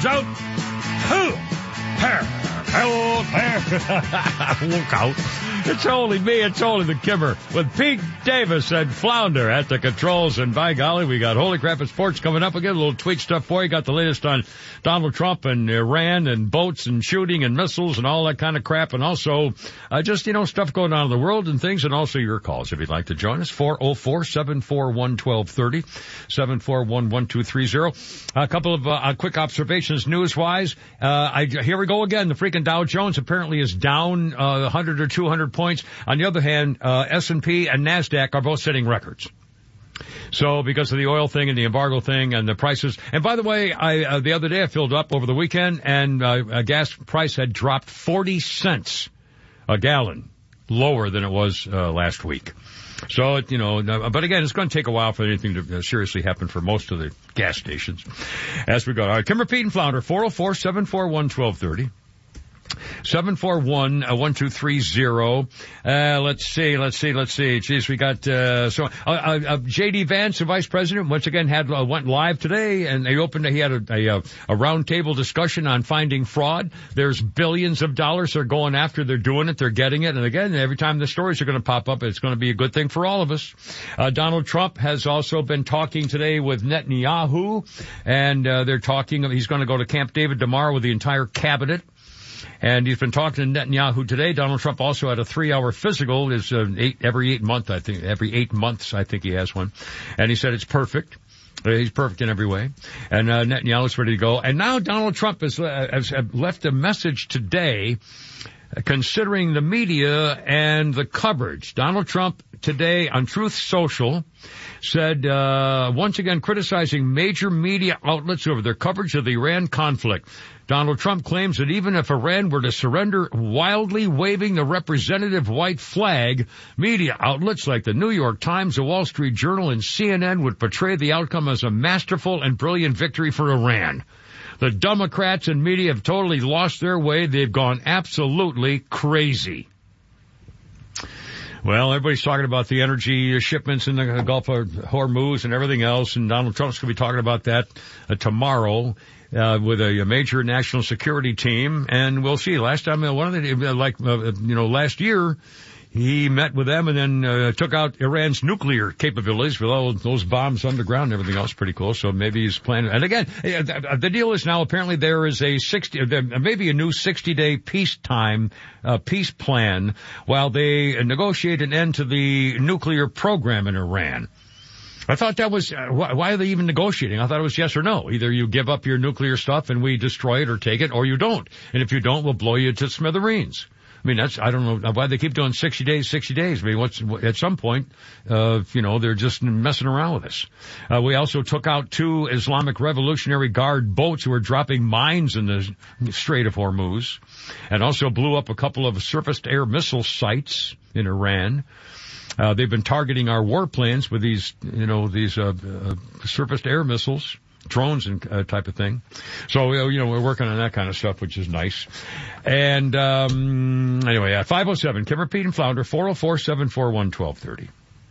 Arms out. Hello there. Look out. It's only me. It's only the Kimmer with Pete Davis and Flounder at the controls. And by golly, we got Holy Crap and Sports coming up again. A little tweet stuff for you. Got the latest on Donald Trump and Iran and boats and shooting and missiles and all that kind of crap. And also, just, stuff going on in the world and things. And also your calls if you'd like to join us. 404-741-1230, 741-1230. A couple of quick observations news-wise. Here we go again. The freaking Dow Jones apparently is down 100 or 200 points. On the other hand, S&P and NASDAQ are both setting records. So because of the oil thing and the embargo thing and the prices. And by the way, the other day I filled up over the weekend and a gas price had dropped 40 cents a gallon lower than it was last week. So, but again, it's going to take a while for anything to seriously happen for most of the gas stations as we go. All right, Kimmer, Pete, and Flounder, 404-741-1230. 741-1230. Let's see. Jeez, we got, J.D. Vance, the vice president, once again went live today and he had a roundtable discussion on finding fraud. There's billions of dollars they're going after. They're doing it. They're getting it. And again, every time the stories are going to pop up, it's going to be a good thing for all of us. Donald Trump has also been talking today with Netanyahu and, he's going to go to Camp David tomorrow with the entire cabinet. And he's been talking to Netanyahu today. Donald Trump also had a 3-hour physical. It's every 8 months, I think. Every 8 months, I think he has one. And he said it's perfect. He's perfect in every way. And Netanyahu's ready to go. And now Donald Trump has left a message today considering the media and the coverage. Donald Trump today on Truth Social said, once again criticizing major media outlets over their coverage of the Iran conflict. Donald Trump claims that even if Iran were to surrender wildly waving the representative white flag, media outlets like the New York Times, the Wall Street Journal, and CNN would portray the outcome as a masterful and brilliant victory for Iran. The Democrats and media have totally lost their way. They've gone absolutely crazy. Well, everybody's talking about the energy shipments in the Gulf of Hormuz and everything else, and Donald Trump's going to be talking about that tomorrow with a major national security team. And we'll see. Last time, last year, he met with them and then took out Iran's nuclear capabilities with all those bombs underground and everything else. Pretty cool. So maybe he's planning. And again, the deal is now apparently there is maybe a new 60-day peace plan while they negotiate an end to the nuclear program in Iran. I thought that was, why are they even negotiating? I thought it was yes or no. Either you give up your nuclear stuff and we destroy it or take it, or you don't. And if you don't, we'll blow you to smithereens. I mean, I don't know why they keep doing 60 days. I mean, at some point, they're just messing around with us. We also took out 2 Islamic Revolutionary Guard boats who were dropping mines in the Strait of Hormuz and also blew up a couple of surface-to-air missile sites in Iran. They've been targeting our warplanes with these surface-to-air missiles, drones and type of thing. So, we're working on that kind of stuff, which is nice. And, anyway, 507, Kimmer, Pete, and Flounder, 404-741-1230,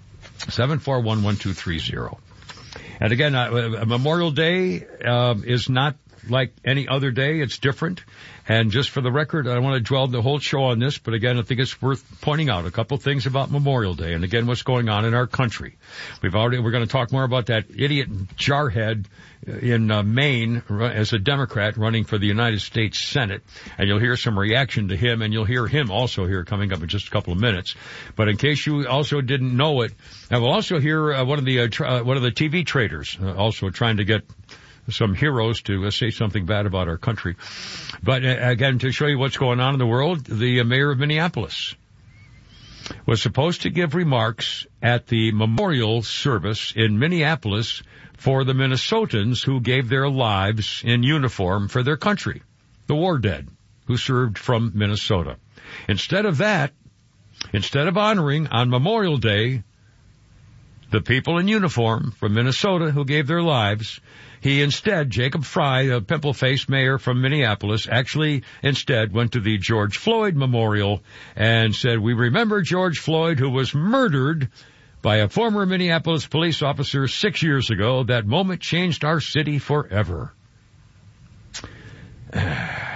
741-1230. And again, Memorial Day, is not like any other day. It's different. And just for the record, I don't want to dwell the whole show on this, but again, I think it's worth pointing out a couple things about Memorial Day and again, what's going on in our country. We're going to talk more about that idiot jarhead in Maine as a Democrat running for the United States Senate. And you'll hear some reaction to him, and you'll hear him also here coming up in just a couple of minutes. But in case you also didn't know it, I will also hear one of the TV traders also trying to get some heroes to say something bad about our country. But again, to show you what's going on in the world, the mayor of Minneapolis was supposed to give remarks at the memorial service in Minneapolis for the Minnesotans who gave their lives in uniform for their country, the war dead who served from Minnesota. Instead of honoring on Memorial Day the people in uniform from Minnesota who gave their lives, he instead, Jacob Fry, a pimple-faced mayor from Minneapolis, actually instead went to the George Floyd Memorial and said, "We remember George Floyd, who was murdered by a former Minneapolis police officer 6 years ago. That moment changed our city forever."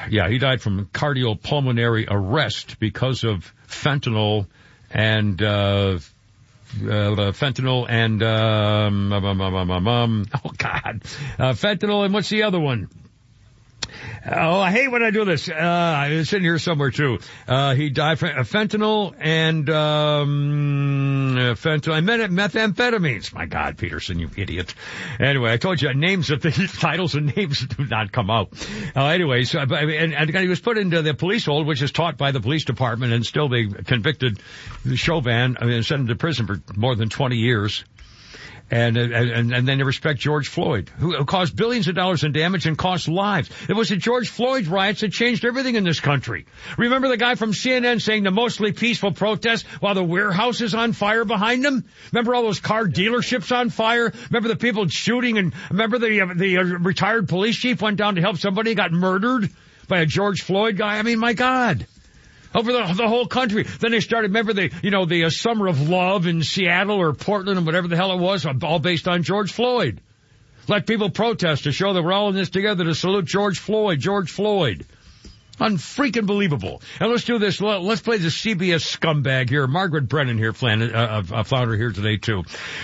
he died from cardiopulmonary arrest because of fentanyl and oh God, fentanyl and what's the other one? Oh, I hate when I do this. It's in here somewhere too. He died from fentanyl and methamphetamines. My God, Peterson, you idiot. Anyway, I told you names of the titles and names do not come out. Anyway, so and he was put into the police hold, which is taught by the police department, and still they convicted Chauvin and sent him to prison for more than 20 years. And then they respect George Floyd, who caused billions of dollars in damage and cost lives. It was the George Floyd riots that changed everything in this country. Remember the guy from CNN saying the mostly peaceful protest while the warehouse is on fire behind them? Remember all those car dealerships on fire? Remember the people shooting? And remember the retired police chief went down to help somebody, got murdered by a George Floyd guy? I mean, my God. Over the whole country. Then they started, remember the Summer of Love in Seattle or Portland and whatever the hell it was, all based on George Floyd. Let people protest to show that we're all in this together to salute George Floyd. Unfreaking believable. And let's do this. Let's play the CBS scumbag here. Margaret Brennan here, flounder here today too.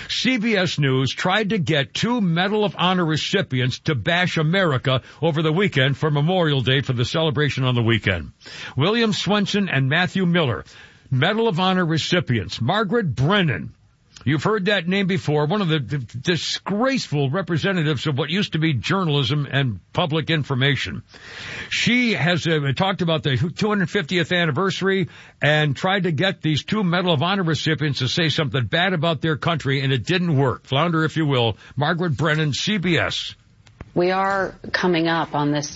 CBS News tried to get 2 Medal of Honor recipients to bash America over the weekend for Memorial Day for the celebration on the weekend. William Swenson and Matthew Miller, Medal of Honor recipients. Margaret Brennan. You've heard that name before. One of the disgraceful representatives of what used to be journalism and public information. She has talked about the 250th anniversary and tried to get these 2 Medal of Honor recipients to say something bad about their country, and it didn't work. Flounder, if you will. Margaret Brennan, CBS. We are coming up on this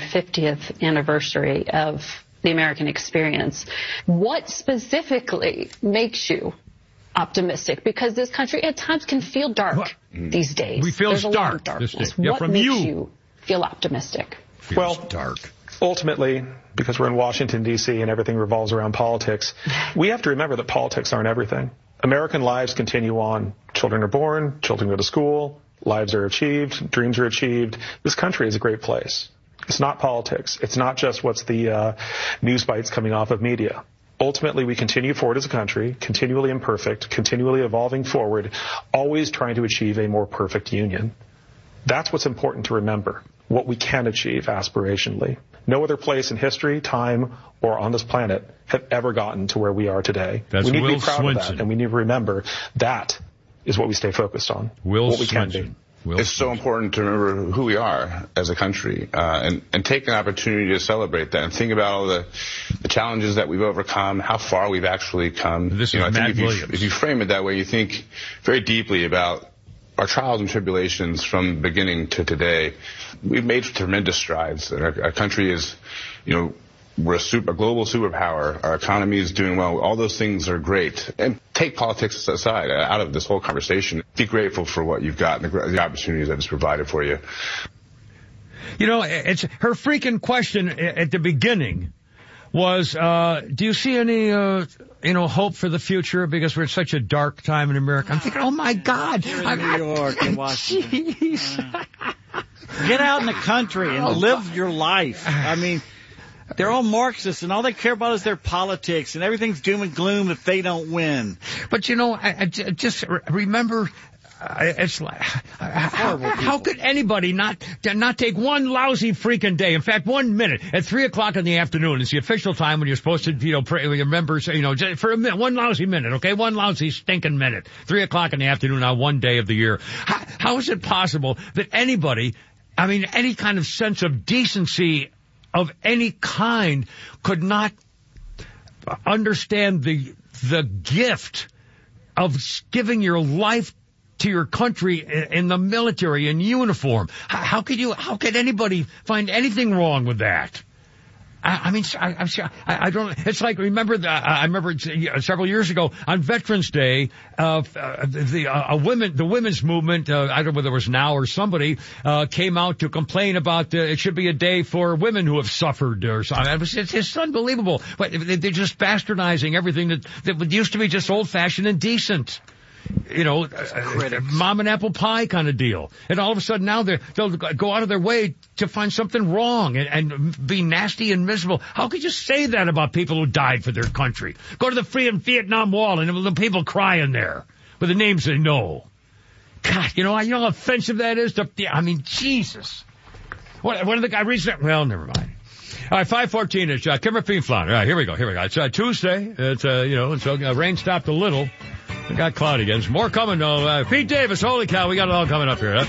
250th anniversary of the American experience. What specifically makes you optimistic? Because this country at times can feel dark these days. We feel There's dark. A lot of darkness. What makes you feel optimistic? Well, dark. Ultimately, because we're in Washington, D.C., and everything revolves around politics, we have to remember that politics aren't everything. American lives continue on. Children are born, children go to school, lives are achieved, dreams are achieved. This country is a great place. It's not politics. It's not just what's the news bites coming off of media. Ultimately, we continue forward as a country, continually imperfect, continually evolving forward, always trying to achieve a more perfect union. That's what's important to remember, what we can achieve aspirationally. No other place in history, time, or on this planet have ever gotten to where we are today. That's we need Will to be proud Swenson. of that, and we need to remember that is what we stay focused on, Will what we can Swenson. be. It's so important to remember who we are as a country, and take an opportunity to celebrate that and think about all the challenges that we've overcome, how far we've actually come. This is Matt Williams. If you frame it that way, you think very deeply about our trials and tribulations from the beginning to today. We've made tremendous strides. Our country is, we're a global superpower. Our economy is doing well. All those things are great. And take politics aside, out of this whole conversation. Be grateful for what you've got and the opportunities that it's provided for you. It's her freaking question at the beginning was, do you see any, hope for the future? Because we're in such a dark time in America. I'm thinking, oh my God. I'm in New York and Washington. Get out in the country and live your life. I mean, they're all Marxists, and all they care about is their politics, and everything's doom and gloom if they don't win. But, I just remember, it's like, how could anybody not take one lousy freaking day? In fact, 1 minute at 3:00 in the afternoon is the official time when you're supposed to, pray, remember, just for a minute, one lousy minute, okay? One lousy stinking minute. 3:00 in the afternoon on one day of the year. How is it possible that anybody, any kind of sense of decency of any kind could not understand the gift of giving your life to your country in the military in uniform? How could anybody find anything wrong with that? I don't. It's like I remember several years ago on Veterans Day, the women's movement. I don't know whether it was Now or somebody came out to complain about it should be a day for women who have suffered or something. It's just unbelievable. But they're just bastardizing everything that used to be just old fashioned and decent. mom and apple pie kind of deal. And all of a sudden now they'll go out of their way to find something wrong and be nasty and miserable. How could you say that about people who died for their country? Go to the Vietnam Wall and the people crying there with the names they know. God, you know how offensive that is? Jesus. What did the guy reason? Well, never mind. All right, 5:14 is Kimmer Fieflon. All right, here we go. It's Tuesday. It's so rain stopped a little. It got cloudy again. There's more coming though. Pete Davis, holy cow, we got it all coming up here.